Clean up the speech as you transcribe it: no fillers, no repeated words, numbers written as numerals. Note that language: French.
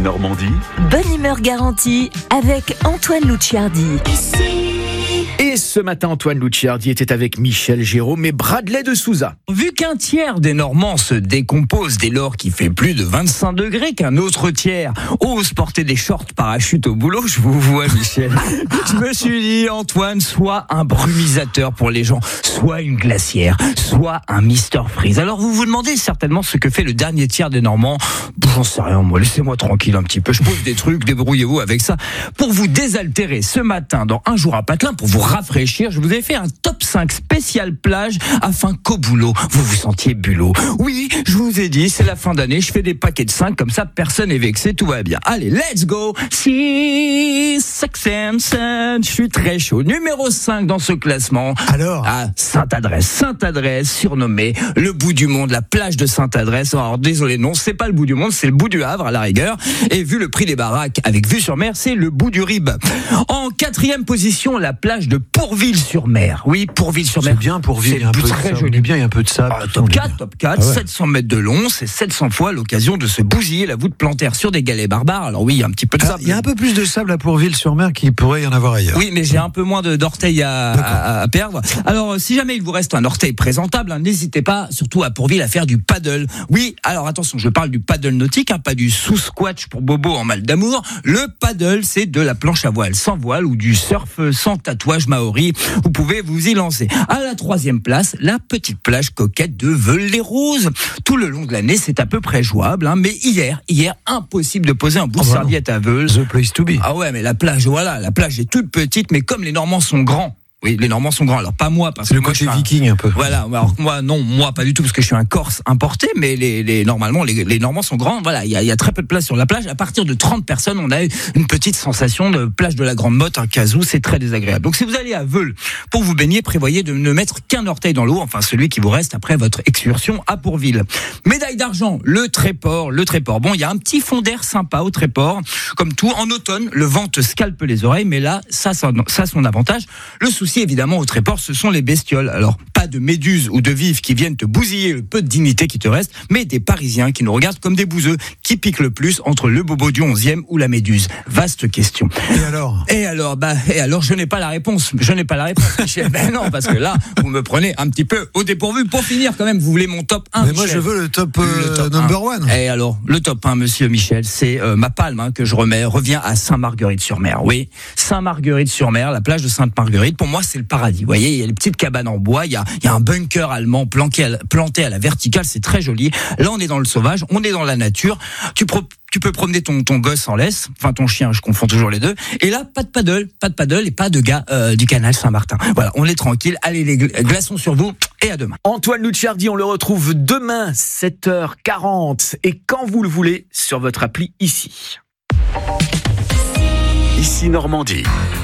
Normandie. Bonne humeur garantie avec Antoine Luciardi. Et ce matin, Antoine Luciardi était avec Michel Jérôme et Bradley de Souza. Vu qu'un tiers des Normands se décompose dès lors qu'il fait plus de 25 degrés, qu'un autre tiers ose porter des shorts parachute au boulot, je vous vois, Michel. Je me suis dit, Antoine, soit un brumisateur pour les gens, soit une glacière, soit un Mr Freeze. Alors vous vous demandez certainement ce que fait le dernier tiers des Normands. J'en sais rien, moi, laissez-moi tranquille un petit peu. Je pose des trucs, débrouillez-vous avec ça. Pour vous désaltérer ce matin dans Un jour à Patelin, pour vous rafraîchir, je vous ai fait un top 5 spécial plage afin qu'au boulot, vous vous sentiez bulot. Oui, je vous ai dit, c'est la fin d'année, je fais des paquets de 5, comme ça personne n'est vexé, tout va bien. Allez, let's go. 6, 6 and 7, je suis très chaud. Numéro 5 dans ce classement. Alors Sainte-Adresse, surnommée le bout du monde, la plage de Sainte-Adresse. Alors désolé, non, c'est pas le bout du monde, c'est le bout du Havre à la rigueur. Et vu le prix des baraques avec vue sur mer, c'est le bout du Rib. En 4e position, la plage de Pourville-sur-Mer. Oui, Pourville-sur-Mer. C'est bien Pourville, il y a un peu de très sable. joli. On est bien, il y a un peu de sable. Top 4, Ah ouais. 700 mètres de long, c'est 700 fois l'occasion de se bousiller la voûte plantaire sur des galets barbares. Alors oui, il y a un petit peu de sable. Il y a un peu plus de sable à Pourville-sur-Mer qu'il pourrait y en avoir ailleurs. Oui, mais j'ai un peu moins d'orteils à perdre. Alors, si jamais il vous reste un orteil présentable, n'hésitez pas, surtout à Pourville, à faire du paddle. Oui, alors attention, je parle du paddle nautique, pas du sous-squatch pour bobo en mal d'amour. Le paddle, c'est de la planche à voile sans voile ou du surf sans tatouage maori. Vous pouvez vous y lancer. À la 3e place, la petite plage coquette de Veules-les-Roses. Tout le long de l'année, c'est à peu près jouable, mais hier, impossible de poser un bout de serviette à Veules. The place to be. Ah ouais, mais la plage est toute petite, mais comme les Normands sont grands. Oui, les Normands sont grands. Alors pas moi, parce C'est que le moi, côté viking un peu. Voilà. Alors moi pas du tout, parce que je suis un Corse importé. Mais normalement les Normands sont grands. Voilà, il y a très peu de place sur la plage. À partir de 30 personnes, on a une petite sensation de plage de la Grande Motte, un casou, c'est très désagréable. Donc si vous allez à Veules pour vous baigner, prévoyez de ne mettre qu'un orteil dans l'eau, enfin celui qui vous reste après votre excursion à Pourville. Médaille d'argent, le Tréport. Bon, il y a un petit fond d'air sympa au Tréport. Comme tout, en automne, le vent te scalpe les oreilles, mais là, ça a son avantage. Le souci, évidemment, au Tréport, ce sont les bestioles. Alors, pas de méduses ou de vifs qui viennent te bousiller le peu de dignité qui te reste, mais des Parisiens qui nous regardent comme des bouseux, qui piquent le plus entre le bobo du 11e ou la méduse. Vaste question. Et alors, je n'ai pas la réponse. Michel. Non, parce que là, vous me prenez un petit peu au dépourvu. Pour finir, quand même, vous voulez mon top 1, Mais moi, Michel. je veux le top number 1. Et alors, le top 1, monsieur Michel, c'est ma palme que je revient à Sainte-Marguerite-sur-Mer. Oui, Sainte-Marguerite-sur-Mer, la plage de Sainte-Marguerite. Pour moi, c'est le paradis. Vous voyez, il y a les petites cabanes en bois, il y a un bunker allemand planté à la verticale, c'est très joli. Là, on est dans le sauvage, on est dans la nature. Tu peux promener ton gosse en laisse, enfin ton chien, je confonds toujours les deux. Et là, pas de paddle et pas de gars du canal Saint-Martin. Voilà, on est tranquille. Allez, les glaçons sur vous et à demain. Antoine Luciardi, on le retrouve demain, 7h40. Et quand vous le voulez, sur votre appli ici. Ici Normandie.